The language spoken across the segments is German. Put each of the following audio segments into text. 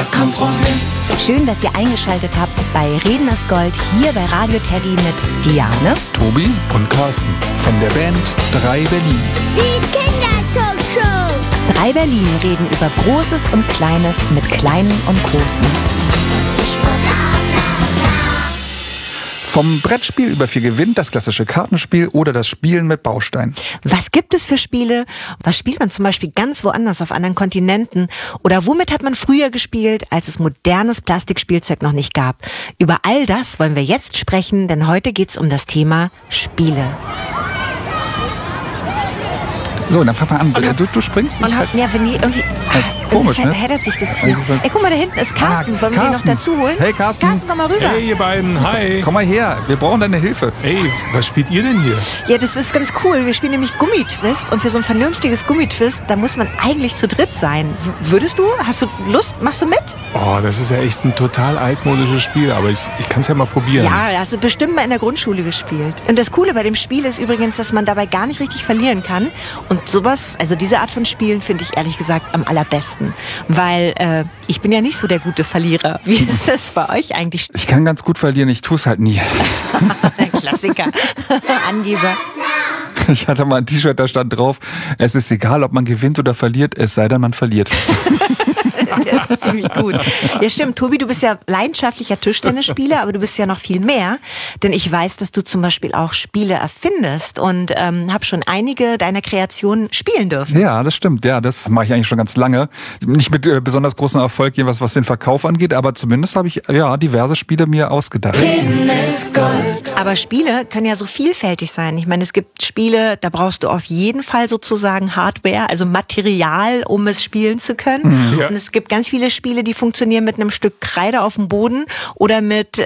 Kompromiss. Schön, dass ihr eingeschaltet habt bei Reden ist Gold hier bei Radio Teddy mit Diane, Tobi und Carsten von der Band 3 Berlin. Die Kindertalkshow. 3 Berlin reden über Großes und Kleines mit Kleinen und Großen. Vom Brettspiel über viel Gewinn, das klassische Kartenspiel oder das Spielen mit Bausteinen. Was gibt es für Spiele? Was spielt man zum Beispiel ganz woanders auf anderen Kontinenten? Oder womit hat man früher gespielt, als es modernes Plastikspielzeug noch nicht gab? Über all das wollen wir jetzt sprechen, denn heute geht's um das Thema Spiele. So, dann fang mal an. Du springst? Und ja, wenn die irgendwie... Das ist komisch, ne? Verheddert sich das hier. Ey, guck mal, da hinten ist Carsten. Wollen wir den noch dazu holen? Hey, Carsten. Carsten, komm mal rüber. Hey, ihr beiden, hi. Komm mal her, wir brauchen deine Hilfe. Ey, was spielt ihr denn hier? Ja, das ist ganz cool. Wir spielen nämlich Gummitwist. Und für so ein vernünftiges Gummitwist, da muss man eigentlich zu dritt sein. Würdest du? Hast du Lust? Machst du mit? Oh, das ist ja echt ein total altmodisches Spiel, aber ich kann es ja mal probieren. Ja, hast du bestimmt mal in der Grundschule gespielt. Und das Coole bei dem Spiel ist übrigens, dass man dabei gar nicht richtig verlieren kann. Und sowas, also diese Art von Spielen finde ich ehrlich gesagt am allerbesten. Weil ich bin ja nicht so der gute Verlierer. Wie ist das bei euch eigentlich? Ich kann ganz gut verlieren, ich tue es halt nie. Klassiker. Angeber. Ich hatte mal ein T-Shirt, da stand drauf, es ist egal, ob man gewinnt oder verliert, es sei denn, man verliert. Das ist ziemlich gut. Ja, stimmt. Tobi, du bist ja leidenschaftlicher Tischtennisspieler, aber du bist ja noch viel mehr. Denn ich weiß, dass du zum Beispiel auch Spiele erfindest und habe schon einige deiner Kreationen spielen dürfen. Ja, das stimmt. Ja, das mache ich eigentlich schon ganz lange. Nicht mit besonders großem Erfolg, jeweils was den Verkauf angeht, aber zumindest habe ich diverse Spiele mir ausgedacht. Reden ist Gold. Aber Spiele können ja so vielfältig sein. Ich meine, es gibt Spiele, da brauchst du auf jeden Fall sozusagen Hardware, also Material, um es spielen zu können. Ja. Und es gibt ganz viele Spiele, die funktionieren mit einem Stück Kreide auf dem Boden oder mit,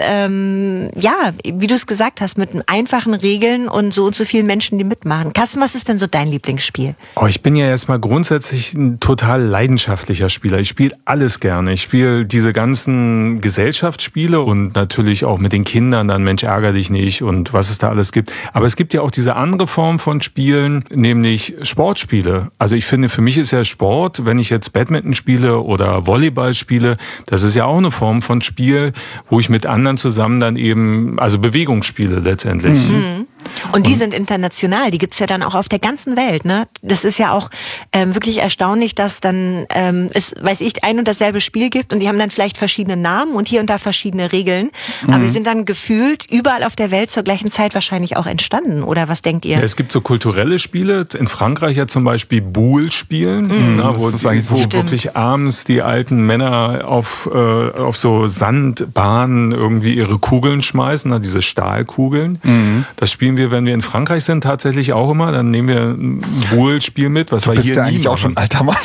wie du es gesagt hast, mit einfachen Regeln und so vielen Menschen, die mitmachen. Carsten, was ist denn so dein Lieblingsspiel? Oh, ich bin ja erstmal grundsätzlich ein total leidenschaftlicher Spieler. Ich spiele alles gerne. Ich spiele diese ganzen Gesellschaftsspiele und natürlich auch mit den Kindern dann Mensch, ärger dich nicht und was es da alles gibt. Aber es gibt ja auch diese andere Form von Spielen, nämlich Sportspiele. Also ich finde, für mich ist ja Sport, wenn ich jetzt Badminton spiele oder Volleyball spiele, das ist ja auch eine Form von Spiel, wo ich mit anderen zusammen dann eben, also Bewegung spiele letztendlich. Mhm. Und die sind international, die gibt's ja dann auch auf der ganzen Welt, ne? Das ist ja auch wirklich erstaunlich, dass dann es, weiß ich, ein und dasselbe Spiel gibt und die haben dann vielleicht verschiedene Namen und hier und da verschiedene Regeln, aber die sind dann gefühlt überall auf der Welt zur gleichen Zeit wahrscheinlich auch entstanden, oder was denkt ihr? Ja, es gibt so kulturelle Spiele, in Frankreich ja zum Beispiel Boule spielen, wo wirklich abends die alten Männer auf so Sandbahnen irgendwie ihre Kugeln schmeißen, diese Stahlkugeln. Das spielen wir, wenn wir in Frankreich sind, tatsächlich auch immer. Dann nehmen wir ein Boule-Spiel mit, was wir hier bist ja nie eigentlich machen. auch schon ein alter Mann.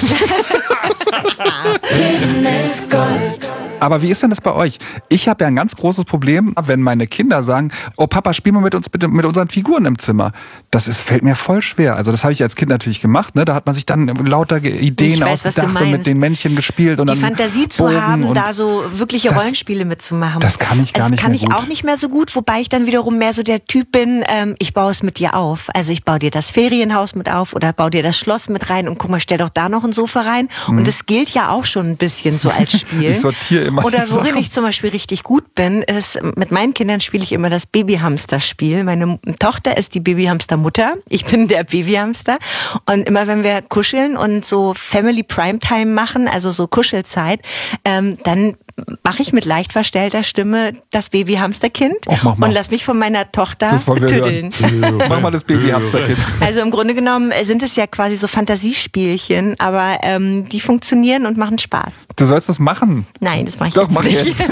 Reden ist Gold. Aber wie ist denn das bei euch? Ich habe ja ein ganz großes Problem, wenn meine Kinder sagen, oh Papa, spiel mal mit uns bitte mit unseren Figuren im Zimmer. Fällt mir voll schwer. Also das habe ich als Kind natürlich gemacht. Ne? Da hat man sich dann lauter Ideen ausgedacht und mit den Männchen gespielt. Und die dann Fantasie zu haben, da so wirkliche Rollenspiele mitzumachen. Das kann ich gar nicht mehr gut. Das kann ich auch nicht mehr so gut, wobei ich dann wiederum mehr so der Typ bin, ich baue es mit dir auf. Also ich baue dir das Ferienhaus mit auf oder baue dir das Schloss mit rein und guck mal, stell doch da noch ein Sofa rein. Und das gilt ja auch schon ein bisschen so als Spiel. Ich sortiere immer oder worin ich zum Beispiel richtig gut bin, ist, mit meinen Kindern spiele ich immer das Babyhamster-Spiel. Meine Tochter ist die Babyhamster-Mutter. Ich bin der Babyhamster. Und immer wenn wir kuscheln und so Family Primetime machen, also so Kuschelzeit, dann mache ich mit leicht verstellter Stimme das Babyhamsterkind und lass mich von meiner Tochter tüddeln. Mach mal das Babyhamsterkind. Also im Grunde genommen sind es ja quasi so Fantasiespielchen, aber die funktionieren und machen Spaß. Du sollst das machen. Nein, das mache ich Doch, jetzt nicht. Jetzt.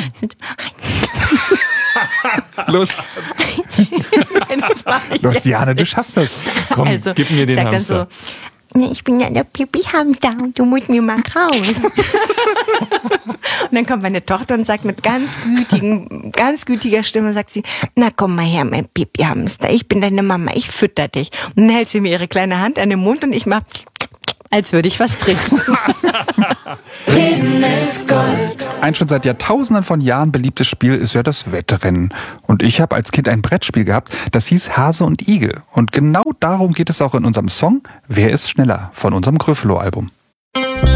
Los. Nein, das mache ich Los, jetzt Diane, du nicht. schaffst das. Komm, Also, gib mir den sag dann Hamster. so, nee, ich bin ja der Babyhamster und du musst mir mal krauen. Und dann kommt meine Tochter und sagt mit ganz gütiger Stimme, sagt sie, na komm mal her, mein Babyhamster, ich bin deine Mama, ich fütter dich. Und dann hält sie mir ihre kleine Hand an den Mund und ich mach, als würde ich was trinken. Reden ist Gold. Ein schon seit Jahrtausenden von Jahren beliebtes Spiel ist ja das Wettrennen. Und ich habe als Kind ein Brettspiel gehabt, das hieß Hase und Igel. Und genau darum geht es auch in unserem Song Wer ist schneller von unserem Gryffalo-Album.